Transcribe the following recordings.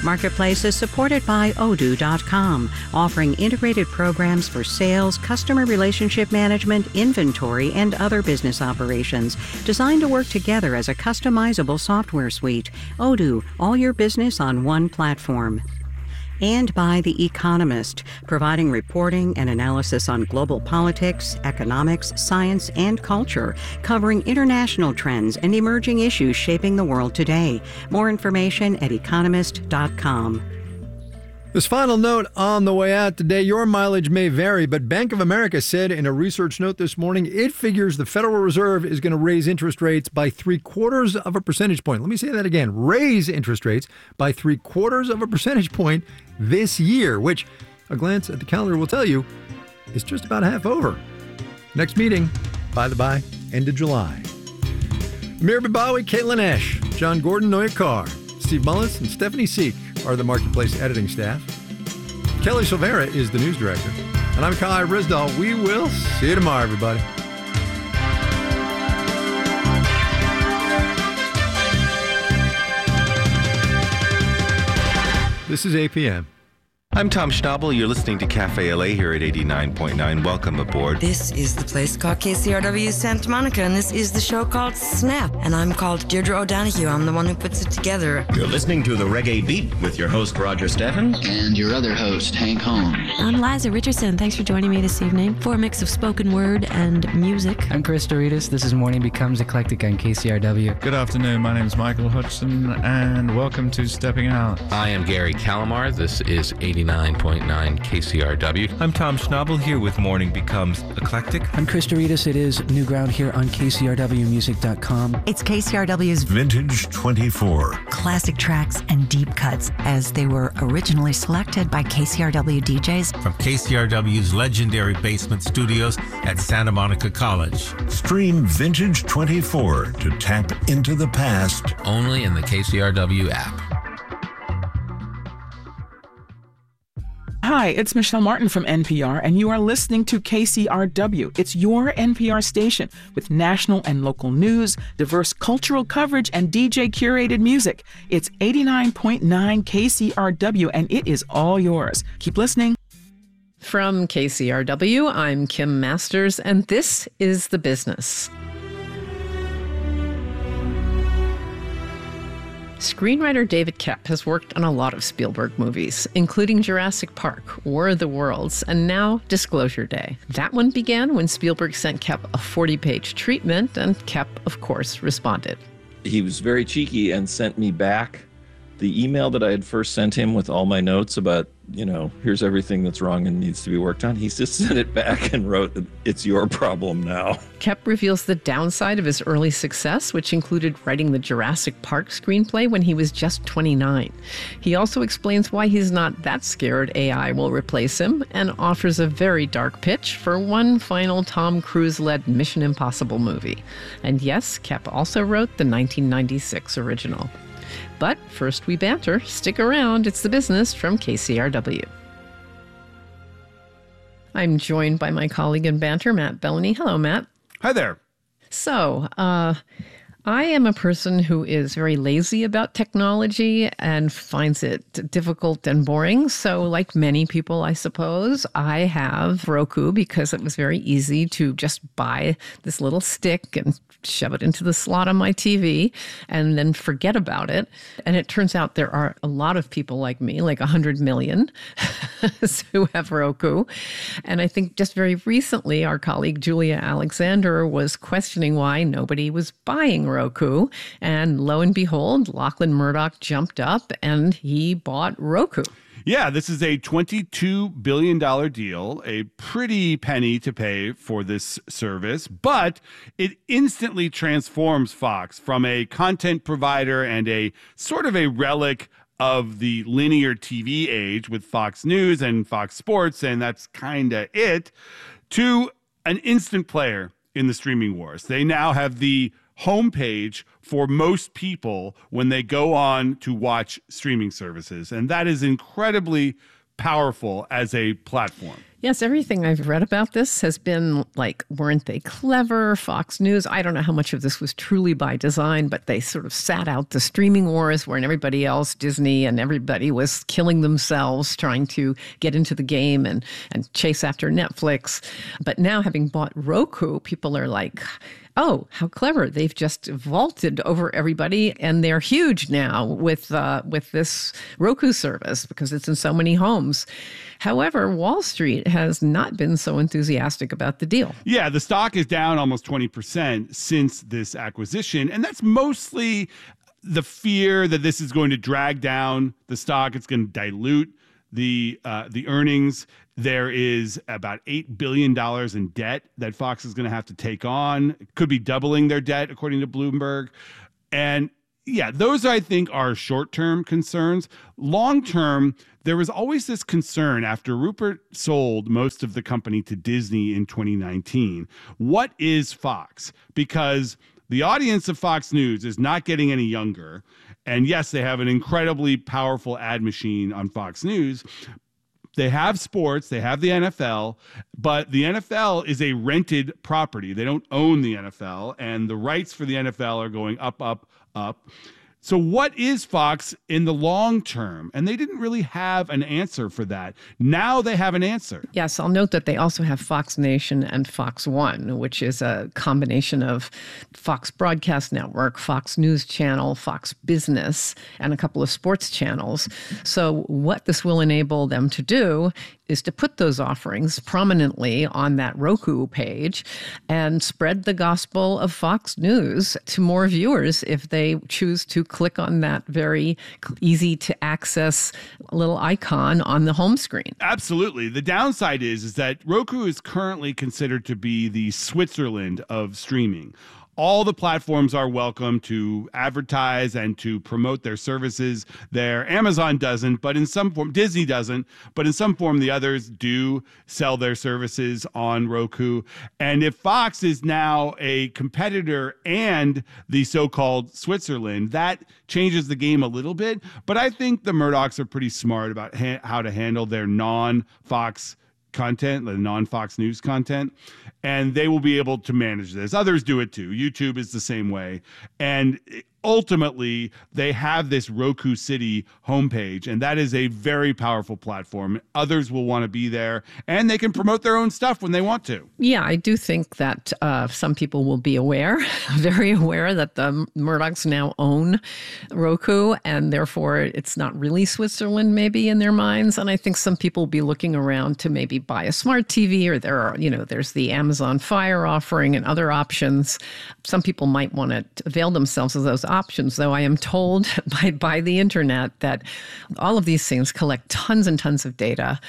Marketplace is supported by Odoo.com, offering integrated programs for sales, customer relationship management, inventory, and other business operations, designed to work together as a customizable software suite. Odoo, all your business on one platform. And by The Economist, providing reporting and analysis on global politics, economics, science, and culture, covering international trends and emerging issues shaping the world today. More information at economist.com. This final note on the way out today, your mileage may vary, but Bank of America said in a research note this morning, it figures the Federal Reserve is going to raise interest rates by 0.75 of a percentage point. Let me say that again. Raise interest rates by 0.75 of a percentage point this year, which a glance at the calendar will tell you is just about half over. Next meeting, by the by, end of July. Amir Babawi, Caitlin Ash, John Gordon, Noya Carr, Steve Mullis, and Stephanie Seek are the Marketplace editing staff. Kelly Silvera is the news director. And I'm Kai Risdahl. We will see you tomorrow, everybody. This is APM. I'm Tom Schnabel. You're listening to Cafe LA here at 89.9. Welcome aboard. This is the place called KCRW Santa Monica, and this is the show called Snap. And I'm called Deirdre O'Donoghue. I'm the one who puts it together. You're listening to The Reggae Beat with your host, Roger Steffen. And your other host, Hank Holmes. I'm Liza Richardson. Thanks for joining me this evening for a mix of spoken word and music. I'm Chris Doritas. This is Morning Becomes Eclectic on KCRW. Good afternoon. My name is Michael Hudson, and welcome to Stepping Out. I am Gary Calamar. This is 89.9 KCRW. I'm Tom Schnabel here with Morning Becomes Eclectic. I'm Chris Doritas. It is New Ground here on KCRWmusic.com. It's KCRW's Vintage 24. Classic tracks and deep cuts as they were originally selected by KCRW DJs. From KCRW's legendary basement studios at Santa Monica College. Stream Vintage 24 to tap into the past. Only in the KCRW app. Hi, it's Michelle Martin from NPR, and you are listening to KCRW. It's your NPR station with national and local news, diverse cultural coverage, and DJ-curated music. It's 89.9 KCRW, and it is all yours. Keep listening. From KCRW, I'm Kim Masters, and this is The Business. Screenwriter David Koepp has worked on a lot of Spielberg movies, including Jurassic Park, War of the Worlds, and now Disclosure Day. That one began when Spielberg sent Koepp a 40-page treatment, and Koepp, of course, responded. He was very cheeky and sent me back the email that I had first sent him with all my notes about, here's everything that's wrong and needs to be worked on. He just sent it back and wrote, "It's your problem now." Koepp reveals the downside of his early success, which included writing the Jurassic Park screenplay when he was just 29. He also explains why he's not that scared AI will replace him, and offers a very dark pitch for one final Tom Cruise-led Mission Impossible movie. And yes, Koepp also wrote the 1996 original. But first we banter. Stick around. It's The Business from KCRW. I'm joined by my colleague in banter, Matt Bellany. Hello, Matt. Hi there. So, I am a person who is very lazy about technology and finds it difficult and boring. So like many people, I suppose, I have Roku because it was very easy to just buy this little stick and shove it into the slot on my TV and then forget about it. And it turns out there are a lot of people like me, like 100 million, who have Roku. And I think just very recently, our colleague Julia Alexander was questioning why nobody was buying Roku. And lo and behold, Lachlan Murdoch jumped up and he bought Roku. Yeah, this is a $22 billion deal, a pretty penny to pay for this service, but it instantly transforms Fox from a content provider and a sort of a relic of the linear TV age with Fox News and Fox Sports, and that's kind of it, to an instant player in the streaming wars. They now have the homepage for most people when they go on to watch streaming services. And that is incredibly powerful as a platform. Yes, everything I've read about this has been like, weren't they clever? Fox News, I don't know how much of this was truly by design, but they sort of sat out the streaming wars when everybody else, Disney and everybody, was killing themselves trying to get into the game and chase after Netflix. But now, having bought Roku, people are like, oh, how clever. They've just vaulted over everybody, and they're huge now with this Roku service because it's in so many homes. However, Wall Street has not been so enthusiastic about the deal. Yeah, the stock is down almost 20% since this acquisition, and that's mostly the fear that this is going to drag down the stock. It's going to dilute the earnings. There is about $8 billion in debt that Fox is going to have to take on. It could be doubling their debt, according to Bloomberg. And yeah, those I think are short-term concerns. Long-term, there was always this concern after Rupert sold most of the company to Disney in 2019. What is Fox? Because the audience of Fox News is not getting any younger. And yes, they have an incredibly powerful ad machine on Fox News. They have sports, they have the NFL, but the NFL is a rented property. They don't own the NFL, and the rights for the NFL are going up, up, up. So what is Fox in the long term? And they didn't really have an answer for that. Now they have an answer. Yes, I'll note that they also have Fox Nation and Fox One, which is a combination of Fox Broadcast Network, Fox News Channel, Fox Business, and a couple of sports channels. So what this will enable them to do is to put those offerings prominently on that Roku page and spread the gospel of Fox News to more viewers if they choose to click on that very easy to access little icon on the home screen. Absolutely. The downside is that Roku is currently considered to be the Switzerland of streaming. All the platforms are welcome to advertise and to promote their services there. Amazon doesn't, but in some form, Disney doesn't, but in some form, the others do sell their services on Roku. And if Fox is now a competitor and the so-called Switzerland, that changes the game a little bit. But I think the Murdochs are pretty smart about how to handle their non-Fox content, the non-Fox News content, and they will be able to manage this. Others do it too. YouTube is the same way. And ultimately, they have this Roku City homepage, and that is a very powerful platform. Others will want to be there, and they can promote their own stuff when they want to. Yeah, I do think that some people will be aware, very aware that the Murdochs now own Roku, and therefore it's not really Switzerland maybe in their minds. And I think some people will be looking around to maybe buy a smart TV, or there's the Amazon Fire offering and other options. Some people might want to avail themselves of those options, though I am told by the internet that all of these things collect tons and tons of data.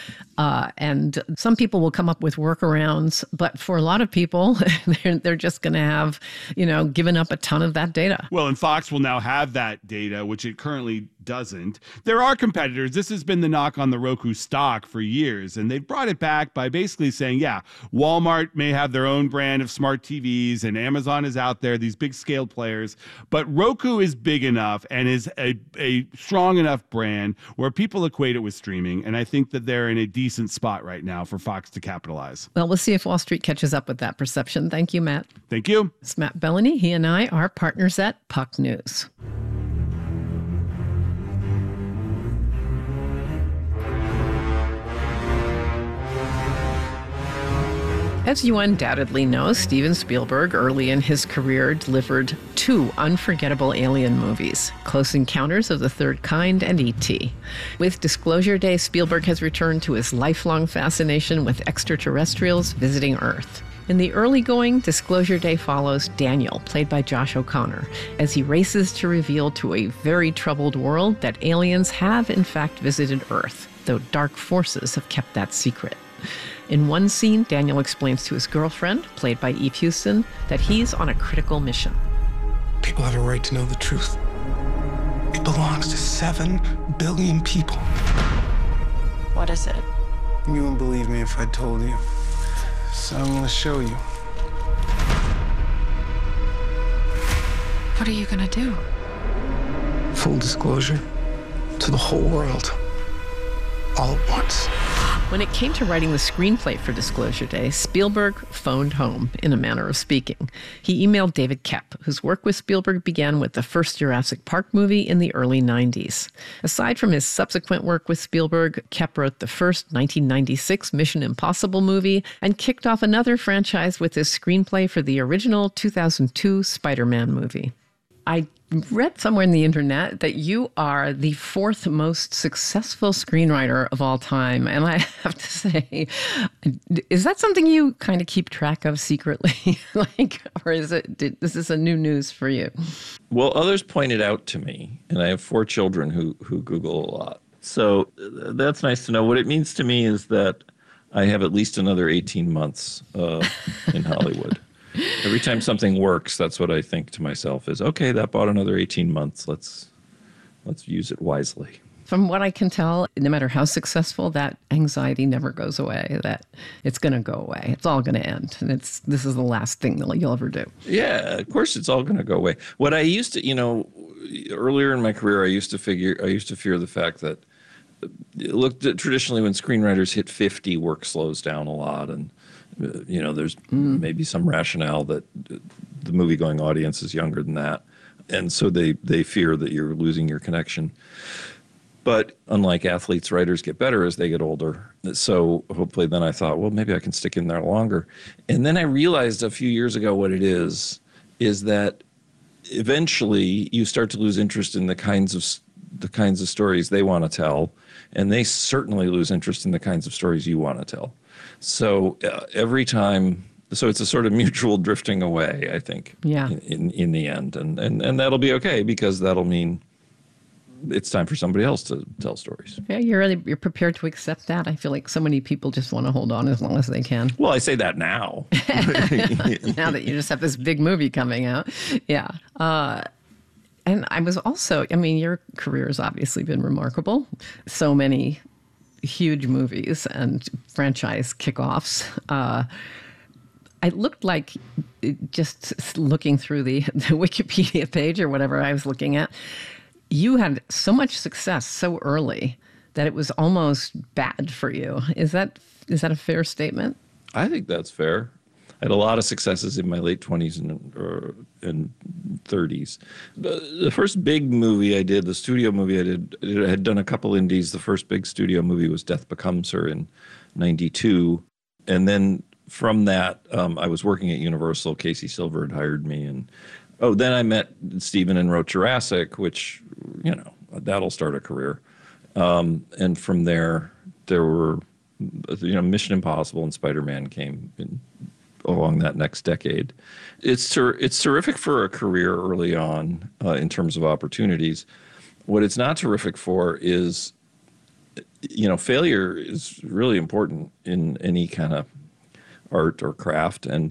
And some people will come up with workarounds, but for a lot of people, they're just going to have, given up a ton of that data. Well, and Fox will now have that data, which it currently doesn't. There are competitors. This has been the knock on the Roku stock for years, and they've brought it back by basically saying, yeah, Walmart may have their own brand of smart TVs, and Amazon is out there, these big scale players, but Roku is big enough and is a strong enough brand where people equate it with streaming, and I think that they're in a decent spot right now for Fox to capitalize. Well, we'll see if Wall Street catches up with that perception. Thank you, Matt. Thank you. It's Matt Bellany. He and I are partners at Puck News. As you undoubtedly know, Steven Spielberg, early in his career, delivered two unforgettable alien movies, Close Encounters of the Third Kind and E.T. With Disclosure Day, Spielberg has returned to his lifelong fascination with extraterrestrials visiting Earth. In the early going, Disclosure Day follows Daniel, played by Josh O'Connor, as he races to reveal to a very troubled world that aliens have in fact visited Earth, though dark forces have kept that secret. In one scene, Daniel explains to his girlfriend, played by Eve Houston, that he's on a critical mission. People have a right to know the truth. It belongs to 7 billion people. What is it? You wouldn't believe me if I told you. So I'm gonna show you. What are you gonna do? Full disclosure to the whole world. all at once. When it came to writing the screenplay for Disclosure Day, Spielberg phoned home, in a manner of speaking. He emailed David Koepp, whose work with Spielberg began with the first Jurassic Park movie in the early 90s. Aside from his subsequent work with Spielberg, Koepp wrote the first 1996 Mission Impossible movie and kicked off another franchise with his screenplay for the original 2002 Spider-Man movie. I read somewhere in the internet that you are the fourth most successful screenwriter of all time. And I have to say, is that something you kind of keep track of secretly? Or is this a new news for you? Well, others pointed out to me, and I have 4 children who Google a lot. So that's nice to know. What it means to me is that I have at least another 18 months in Hollywood. Every time something works, that's what I think to myself is, okay, that bought another 18 months. Let's use it wisely. From what I can tell, no matter how successful, that anxiety never goes away, that it's going to go away. It's all going to end. And this is the last thing that you'll ever do. Yeah, of course it's all going to go away. What I used to, earlier in my career, I used to fear the fact that, look, traditionally when screenwriters hit 50, work slows down a lot. And there's maybe some rationale that the movie-going audience is younger than that. And so they fear that you're losing your connection. But unlike athletes, writers get better as they get older. So hopefully then I thought, well, maybe I can stick in there longer. And then I realized a few years ago what it is that eventually you start to lose interest in the kinds of stories they want to tell. And they certainly lose interest in the kinds of stories you want to tell. So every time, so it's a sort of mutual drifting away, I think, in the end. And that'll be okay, because that'll mean it's time for somebody else to tell stories. Yeah, you're prepared to accept that. I feel like so many people just want to hold on as long as they can. Well, I say that now. Now that you just have this big movie coming out. Yeah. And I was also, your career has obviously been remarkable. So many huge movies and franchise kickoffs. It looked like, just looking through the Wikipedia page or whatever I was looking at, you had so much success so early that it was almost bad for you. Is that a fair statement? I think that's fair. I had a lot of successes in my late 20s and 30s. The first big movie I did, the studio movie I did, I had done a couple indies. The first big studio movie was Death Becomes Her in 92. And then from that, I was working at Universal. Casey Silver had hired me. And then I met Steven and wrote Jurassic, which, that'll start a career. And from there were, Mission Impossible and Spider-Man came in along that next decade. It's terrific for a career early on in terms of opportunities. What it's not terrific for is, failure is really important in any kind of art or craft, and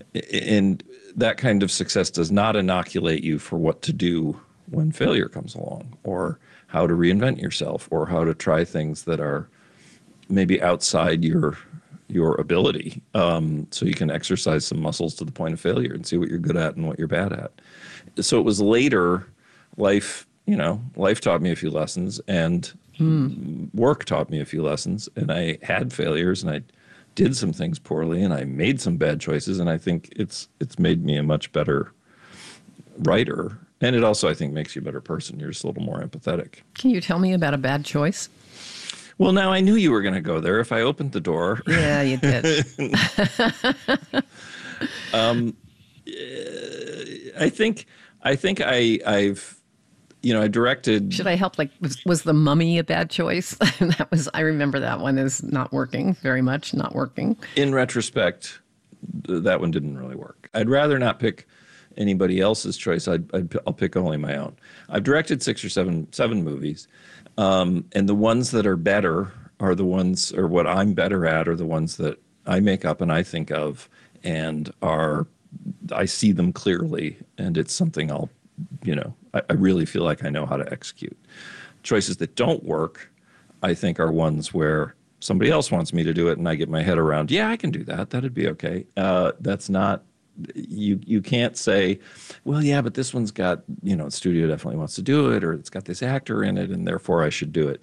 that kind of success does not inoculate you for what to do when failure comes along, or how to reinvent yourself, or how to try things that are maybe outside your ability, so you can exercise some muscles to the point of failure and see what you're good at and what you're bad at. So it was later, life taught me a few lessons, and work taught me a few lessons, and I had failures, and I did some things poorly, and I made some bad choices, and I think it's made me a much better writer. And it also, I think, makes you a better person. You're just a little more empathetic. Can you tell me about a bad choice? Well, now I knew you were going to go there if I opened the door. Yeah, you did. I think I've I directed. Should I help? Was The Mummy a bad choice? I remember that one as not working very much, not working. In retrospect, that one didn't really work. I'd rather not pick anybody else's choice. I'll pick only my own. I've directed 6 or 7 movies. And the ones that are better are the ones, or what I'm better at, are the ones that I make up and I think of, and I see them clearly, and it's something I really feel like I know how to execute. Choices that don't work, I think, are ones where somebody else wants me to do it and I get my head around, yeah, I can do that. That'd be okay. That's not, you can't say, well, yeah, but this one's got, the studio definitely wants to do it, or it's got this actor in it, and therefore I should do it.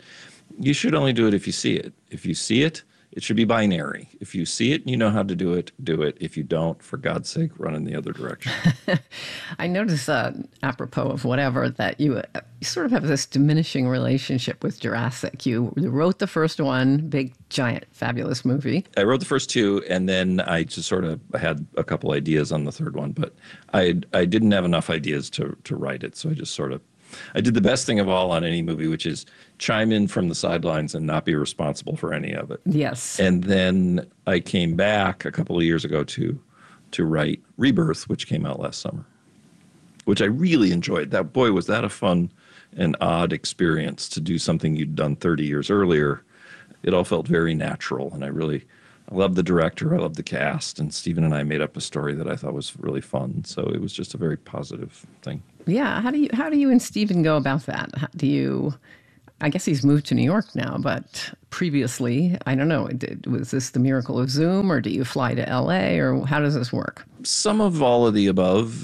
You should only do it if you see it. If you see it, it should be binary. If you see it and you know how to do it, do it. If you don't, for God's sake, run in the other direction. I notice, apropos of whatever, that you sort of have this diminishing relationship with Jurassic. You wrote the first one, big, giant, fabulous movie. I wrote the first two, and then I just sort of had a couple ideas on the third one, but I didn't have enough ideas to write it, so I just sort of I did the best thing of all on any movie, which is chime in from the sidelines and not be responsible for any of it. Yes. And then I came back a couple of years ago to write Rebirth, which came out last summer, which I really enjoyed. That, boy, was that a fun and odd experience to do something you'd done 30 years earlier. It all felt very natural, and I loved the director, I loved the cast, and Stephen and I made up a story that I thought was really fun. So it was just a very positive thing. Yeah. How do you and Stephen go about that? I guess he's moved to New York now, but previously, I don't know, was this the miracle of Zoom, or do you fly to LA, or how does this work? Some of all of the above.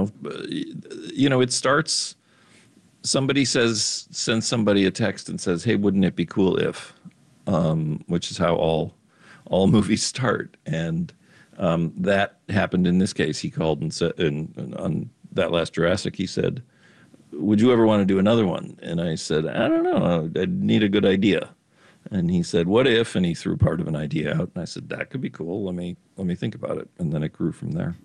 It starts, somebody sends somebody a text and says, hey, wouldn't it be cool if, which is how all movies start. And that happened in this case. He called and said, on that last Jurassic, he said, would you ever want to do another one? And I said, I don't know. I need a good idea. And he said, what if? And he threw part of an idea out. And I said, that could be cool. Let me think about it. And then it grew from there.